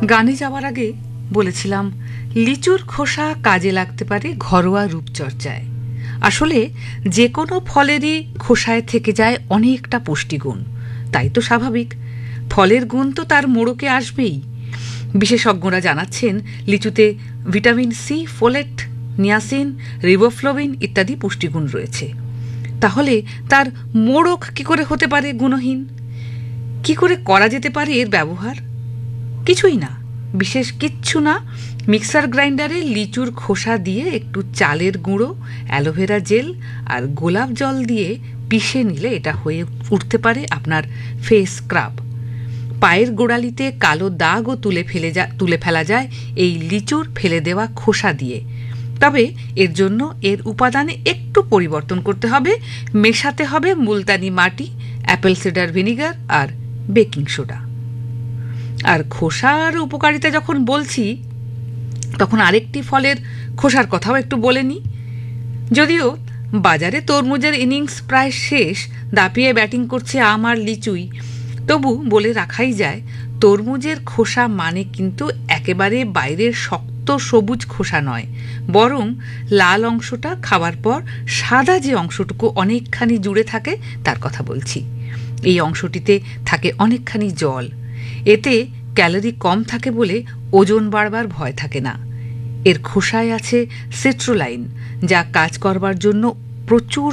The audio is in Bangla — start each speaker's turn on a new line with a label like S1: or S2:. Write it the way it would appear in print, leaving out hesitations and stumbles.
S1: গানে যাওয়ার আগে বলেছিলাম লিচুর খোসা কাজে লাগতে পারে ঘরোয়া রূপচর্চায়। আসলে যে কোনো ফলেরই খোসায় থেকে যায় অনেকটা পুষ্টিগুণ, তাই তো স্বাভাবিক ফলের গুণ তো তার মোড়কে আসবেই। বিশেষজ্ঞরা জানাচ্ছেন লিচুতে vitamin C, folate, niacin, riboflavin ইত্যাদি পুষ্টিগুণ রয়েছে। তাহলে তার মোড়ক কি করে হতে পারে গুণহীন? কি করে করা যেতে পারে এর ব্যবহার? কিছুই না, বিশেষ কিচ্ছু না। মিক্সার গ্রাইন্ডারে লিচুর খোসা দিয়ে একটু চালের গুঁড়ো, অ্যালোভেরা জেল আর গোলাপ জল দিয়ে পিষে নিলে এটা হয়ে উঠতে পারে আপনার ফেস স্ক্রাব। পায়ের গোড়ালিতে কালো দাগও তুলে ফেলা যায় এই লিচুর ফেলে দেওয়া খোসা দিয়ে। তবে এর জন্য এর উপাদানে একটু পরিবর্তন করতে হবে। মেশাতে হবে মুলতানি মাটি, অ্যাপেল সিডার ভিনিগার আর বেকিং সোডা। আর খোসার উপকারিতা যখন বলছি, তখন আরেকটি ফলের খোসার কথাও একটু বলে নিই। যদিও বাজারে তরমুজের ইনিংস প্রায় শেষ, দাপিয়ে ব্যাটিং করছে আম আর লিচুই, তবু বলে রাখাই যায় তরমুজের খোসা মানে কিন্তু একেবারে বাইরের শক্ত সবুজ খোসা নয়, বরং লাল অংশটা খাওয়ার পর সাদা যে অংশটুকু অনেকখানি জুড়ে থাকে তার কথা বলছি। এই অংশটিতে থাকে অনেকখানি জল। এতে ক্যালোরি কম থাকে বলে ওজন বাড়বার ভয় থাকে না। এর খোসায় আছে সিট্রোলাইন, যা কাজ করবার জন্য প্রচুর